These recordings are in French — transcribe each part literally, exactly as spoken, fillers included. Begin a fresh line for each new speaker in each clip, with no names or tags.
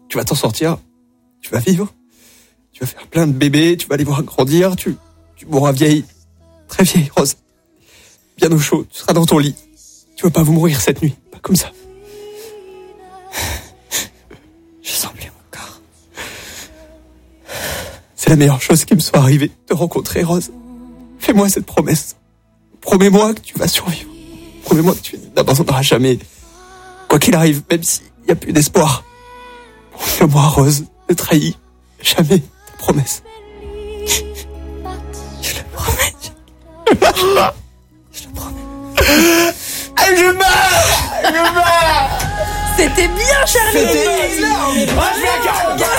tu vas t'en sortir, tu vas vivre, tu vas faire plein de bébés, tu vas les voir grandir, tu, tu mourras vieille, très vieille, Rose. Bien au chaud, tu seras dans ton lit. Tu vas pas vous mourir cette nuit, pas comme ça. Je sens plus mon corps. C'est la meilleure chose qui me soit arrivée de te rencontrer, Rose. Fais-moi cette promesse. Promets-moi que tu vas survivre. Promets-moi que tu n'abandonneras jamais. Quoi qu'il arrive, même s'il n'y a plus d'espoir. Promets-moi, Rose, ne trahis jamais ta promesse. Je le promets. Je le promets. Ah, je meurs. Je meurs.
C'était bien, Charlie.
C'était énorme. Ah, je vais à quarante.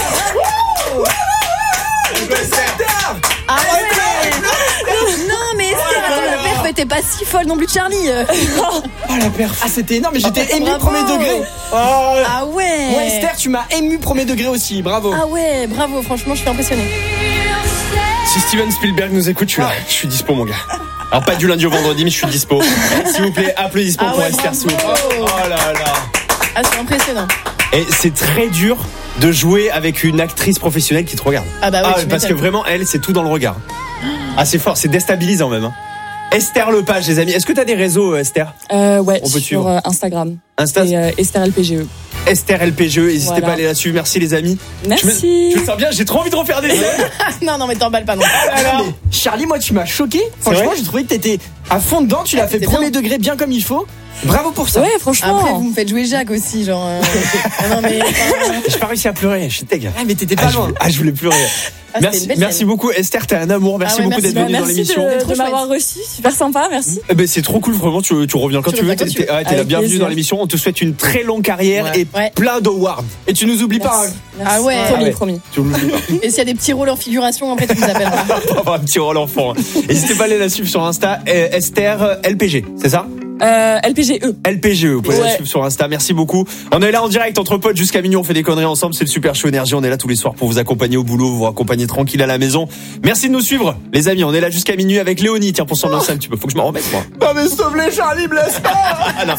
Ah ouais. Non mais Esther, attends, la perf était pas si folle non plus de Charlie.
Oh la perf. Ah c'était énorme, mais j'étais ému
Bravo.
premier degré. Oh.
Ah ouais.
Ouais Esther, tu m'as ému premier degré aussi, bravo.
Ah ouais, bravo, franchement, je suis impressionnée.
Si Steven Spielberg nous écoute, je suis là. Je suis dispo, mon gars. Alors, pas du lundi au vendredi, mais je suis dispo. S'il vous plaît, applaudissements
Ah
pour
ouais,
Esther, s'il vous plaît.
bravo.
Oh là là.
Ah, c'est impressionnant.
Et c'est très dur de jouer avec une actrice professionnelle qui te regarde.
Ah bah oui, tu
parce que
m'étonnes.
vraiment, elle, c'est tout dans le regard. Ah, c'est fort, c'est déstabilisant même. Hein. Esther Lepage, les amis. Est-ce que t'as des réseaux, Esther?
Euh, ouais,
On peut
sur
suivre.
euh, Instagram.
Insta,
Et euh, Esther L P G E.
Esther L P G E. N'hésitez
Voilà.
pas à aller la suivre. Merci, les amis.
Merci.
Je me, je me sens bien, j'ai trop envie de refaire des
Non, non, mais t'emballes pas non.
Ah, mais Charlie, moi tu m'as choqué. Franchement,
vrai
j'ai trouvé que t'étais à fond dedans, tu l'as
Ah,
fait
c'était
premier
bien.
degré bien comme il faut. Bravo pour ça.
Ouais, franchement.
Après, vous me faites jouer Jacques aussi, genre. euh, non, mais.
J'ai pas réussi à pleurer, je suis deg.
Ah, mais t'étais
Ah,
pas
je
loin.
voulais, ah, je voulais pleurer.
Ah, c'était
merci,
une belle
merci
scène.
beaucoup, Esther. T'es un amour. Merci
Ah ouais,
beaucoup
merci.
d'être venue
Bah,
dans
merci
l'émission.
de,
Trop
de m'avoir reçu, super sympa, merci.
Eh ben, c'est trop cool, vraiment. Tu, tu reviens quand
Tu
tu, veux.
reviens
T'es,
quand tu veux.
t'es- ouais, t'es la
Avec
bienvenue
plaisir.
dans l'émission. On te souhaite une très longue carrière
Ouais.
et
Ouais.
plein d'awards.
Et tu nous oublies pas.
Merci.
hein.
Merci.
Ah ouais.
Promis,
Ah ouais.
promis.
Tu l'oublies pas.
Et s'il y a des petits rôles en figuration, après, tu nous appelleras.
Pour avoir un petit rôle enfant. N'hésitez pas à aller la suivre sur Insta. euh, Esther euh, L P G, c'est ça?
Euh, L P G E.
L P G E, vous pouvez la
Ouais.
suivre sur Insta. Merci beaucoup. On est là en direct entre potes jusqu'à minuit. On fait des conneries ensemble. C'est le Super Show Énergie. On est là tous les soirs pour vous accompagner au boulot, vous accompagner tranquille à la maison. Merci de nous suivre, les amis. On est là jusqu'à minuit avec Léonie. Tiens, pour s'en lancer un petit peu. Faut que je m'en remette, moi.
Non mais sauve les Charlie, blesse pas.
Ah non.